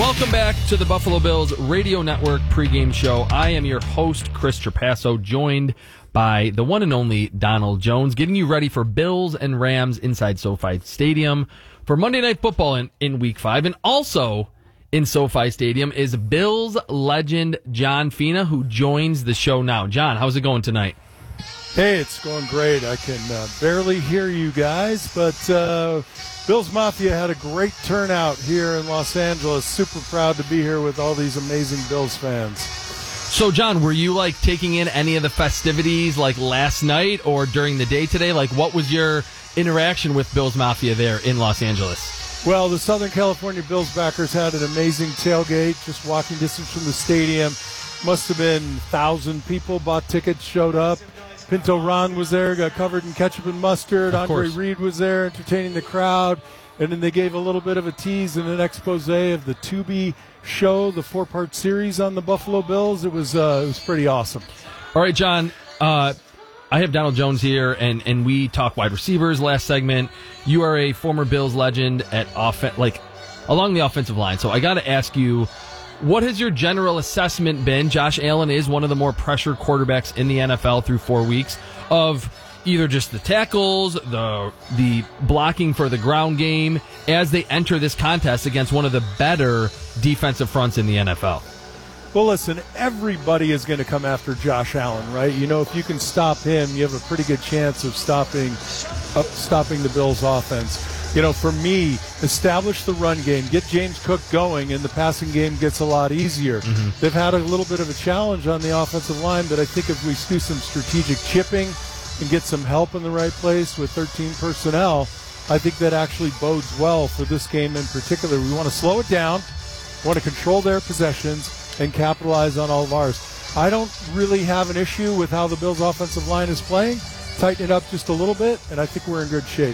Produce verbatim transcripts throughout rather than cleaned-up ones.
Welcome back to the Buffalo Bills Radio Network pregame show. I am your host, Chris Trapasso, joined by the one and only Donald Jones, getting you ready for Bills and Rams inside SoFi Stadium for Monday Night Football in, in Week five. And also in SoFi Stadium is Bills legend John Fina, who joins the show now. John, how's it going tonight? Hey, it's going great. I can uh, barely hear you guys, but uh, Bills Mafia had a great turnout here in Los Angeles. Super proud to be here with all these amazing Bills fans. So, John, were you, like, taking in any of the festivities, like, last night or during the day today? Like, what was your interaction with Bills Mafia there in Los Angeles? Well, the Southern California Bills backers had an amazing tailgate, just walking distance from the stadium. Must have been one thousand people, bought tickets, showed up. Pinto Ron was there, got covered in ketchup and mustard. Of Andre course. Reed was there, entertaining the crowd. And then they gave a little bit of a tease and an expose of the Tubi show, the four-part series on the Buffalo Bills. It was uh, it was pretty awesome. All right, John, uh, I have Donald Jones here, and, and we talk wide receivers last segment. You are a former Bills legend at off- like along the offensive line. So I got to ask you, what has your general assessment been? Josh Allen is one of the more pressured quarterbacks in the N F L through four weeks of either just the tackles, the the blocking for the ground game, as they enter this contest against one of the better defensive fronts in the N F L. Well, listen, everybody is going to come after Josh Allen, right? You know, if you can stop him, you have a pretty good chance of stopping, uh, stopping the Bills' offense. You know, for me, establish the run game, get James Cook going, and the passing game gets a lot easier. Mm-hmm. They've had a little bit of a challenge on the offensive line, but I think if we do some strategic chipping and get some help in the right place with thirteen personnel, I think that actually bodes well for this game in particular. We want to slow it down, want to control their possessions, and capitalize on all of ours. I don't really have an issue with how the Bills' offensive line is playing. Tighten it up just a little bit, and I think we're in good shape.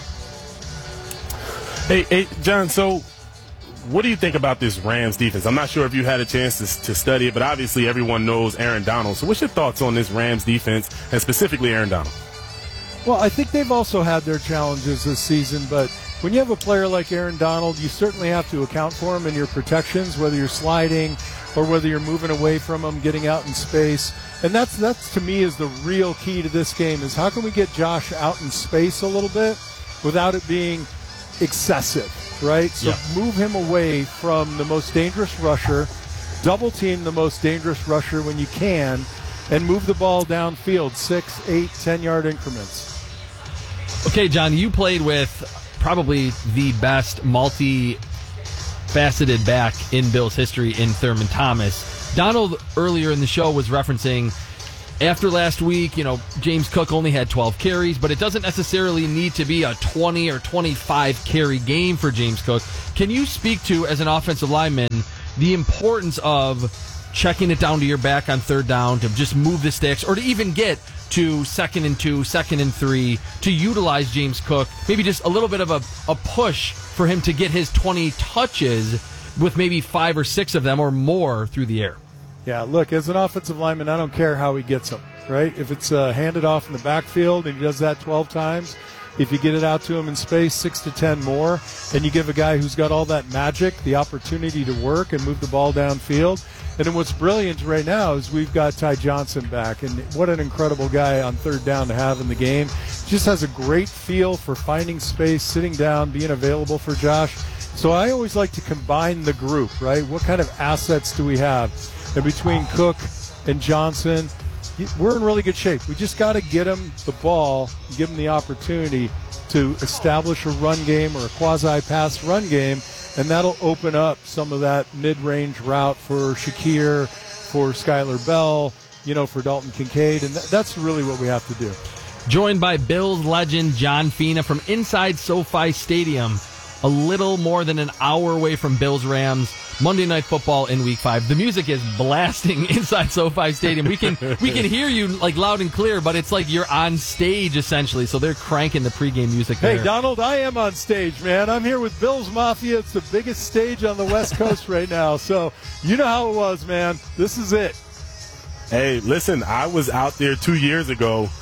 Hey, hey, John, so what do you think about this Rams defense? I'm not sure if you had a chance to, to study it, but obviously everyone knows Aaron Donald. So what's your thoughts on this Rams defense, and specifically Aaron Donald? Well, I think they've also had their challenges this season, but when you have a player like Aaron Donald, you certainly have to account for him in your protections, whether you're sliding or whether you're moving away from him, getting out in space. And that's, that's to me, is the real key to this game, is how can we get Josh out in space a little bit without it being excessive, right? So yeah. Move him away from the most dangerous rusher, double team the most dangerous rusher when you can, and move the ball downfield, six, eight, ten-yard increments. Okay, John, you played with probably the best multi-faceted back in Bills history in Thurman Thomas. Donald, earlier in the show, was referencing after last week, you know, James Cook only had twelve carries, but it doesn't necessarily need to be a twenty or twenty-five carry game for James Cook. Can you speak to, as an offensive lineman, the importance of checking it down to your back on third down to just move the sticks, or to even get to second and two, second and three, to utilize James Cook, maybe just a little bit of a, a push for him to get his twenty touches with maybe five or six of them or more through the air? Yeah, look, as an offensive lineman, I don't care how he gets them, right? If it's uh, handed off in the backfield and he does that twelve times, if you get it out to him in space, six to ten more, and you give a guy who's got all that magic the opportunity to work and move the ball downfield. And then what's brilliant right now is we've got Ty Johnson back, and what an incredible guy on third down to have in the game. Just has a great feel for finding space, sitting down, being available for Josh. So I always like to combine the group, right? What kind of assets do we have? And between Cook and Johnson, we're in really good shape. We just got to get him the ball, give him the opportunity to establish a run game or a quasi-pass run game, and that'll open up some of that mid-range route for Shakir, for Skylar Bell, you know, for Dalton Kincaid, and th- that's really what we have to do. Joined by Bills legend John Fina from inside SoFi Stadium, a little more than an hour away from Bills Rams Monday Night Football in Week Five. The music is blasting inside SoFi Stadium. We can we can hear you like loud and clear, but it's like you're on stage essentially. So they're cranking the pregame music there. Hey, Donald, I am on stage, man. I'm here with Bills Mafia. It's the biggest stage on the West Coast right now. So you know how it was, man. This is it. Hey, listen, I was out there two years ago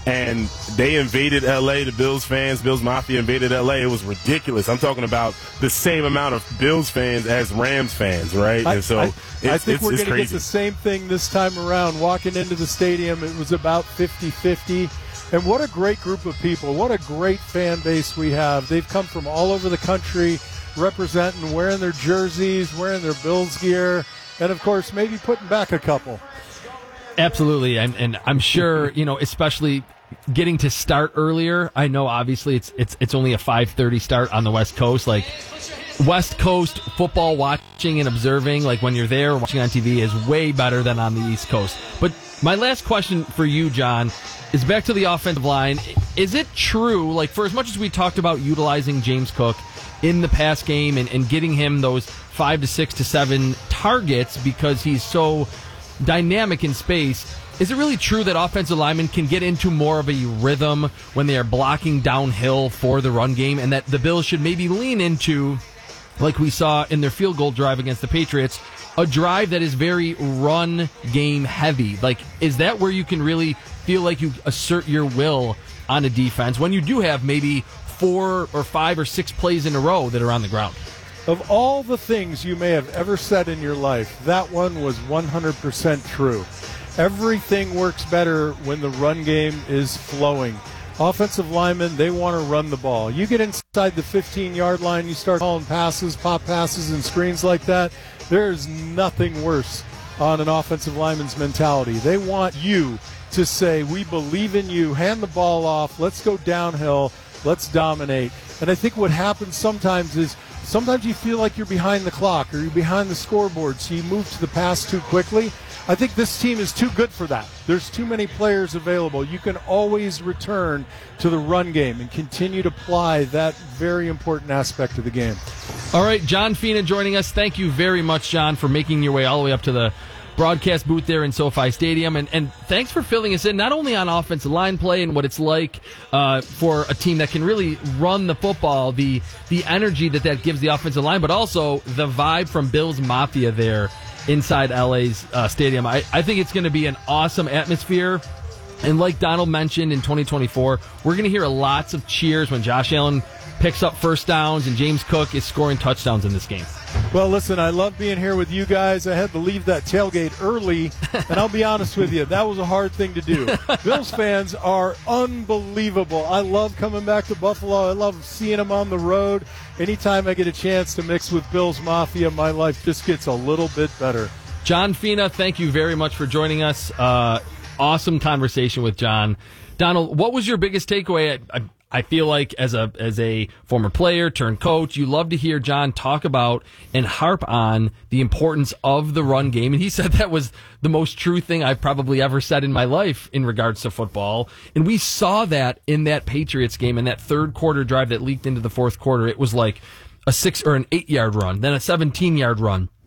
and they invaded L A. The Bills fans, Bills Mafia invaded L A. It was ridiculous. I'm talking about the same amount of Bills fans as Rams fans, right? I, and so I, it's, I think it's, we're it's going to get crazy. the same thing this time around. Walking into the stadium, it was about fifty-fifty. And what a great group of people. What a great fan base we have. They've come from all over the country representing, wearing their jerseys, wearing their Bills gear, and, of course, maybe putting back a couple. Absolutely, and, and I'm sure, you know, especially getting to start earlier. I know, obviously, it's it's it's only a five thirty start on the West Coast. Like, West Coast football watching and observing, like when you're there watching on T V, is way better than on the East Coast. But my last question for you, John, is back to the offensive line. Is it true, like, for as much as we talked about utilizing James Cook in the pass game and, and getting him those five to six to seven targets because he's so dynamic in space, is it really true that offensive linemen can get into more of a rhythm when they are blocking downhill for the run game, and that the Bills should maybe lean into, like we saw in their field goal drive against the Patriots, a drive that is very run game heavy? Like, is that where you can really feel like you assert your will on a defense when you do have maybe four or five or six plays in a row that are on the ground? Of all the things you may have ever said in your life, that one was one hundred percent true. Everything works better when the run game is flowing. Offensive linemen, they want to run the ball. You get inside the fifteen-yard line, you start calling passes, pop passes, and screens like that, there's nothing worse on an offensive lineman's mentality. They want you to say, we believe in you, hand the ball off, let's go downhill, let's dominate. And I think what happens sometimes is sometimes you feel like you're behind the clock or you're behind the scoreboard, so you move to the pass too quickly. I think this team is too good for that. There's too many players available. You can always return to the run game and continue to apply that very important aspect of the game. All right, John Fina joining us. Thank you very much, John, for making your way all the way up to the broadcast booth there in SoFi Stadium. And, and thanks for filling us in, not only on offensive line play and what it's like uh, for a team that can really run the football, the the energy that that gives the offensive line, but also the vibe from Bills Mafia there inside L A's uh, stadium. I, I think it's going to be an awesome atmosphere. And like Donald mentioned, in twenty twenty-four, we're going to hear lots of cheers when Josh Allen picks up first downs and James Cook is scoring touchdowns in this game. Well, listen, I love being here with you guys. I had to leave that tailgate early, and I'll be honest with you, that was a hard thing to do. Bills fans are unbelievable. I love coming back to Buffalo. I love seeing them on the road. Anytime I get a chance to mix with Bills Mafia, my life just gets a little bit better. John Fina, thank you very much for joining us. Uh, awesome conversation with John. Donald, what was your biggest takeaway? I, I, I feel like as a as a former player turned coach, you love to hear John talk about and harp on the importance of the run game. And he said that was the most true thing I've probably ever said in my life in regards to football. And we saw that in that Patriots game, in that third quarter drive that leaked into the fourth quarter. It was like a six or an eight-yard run, then a seventeen-yard run.